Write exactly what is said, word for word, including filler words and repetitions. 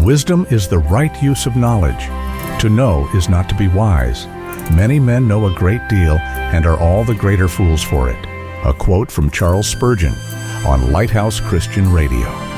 Wisdom is the right use of knowledge. To know is not to be wise. Many men know a great deal and are all the greater fools for it. A quote from Charles Spurgeon on Lighthouse Christian Radio.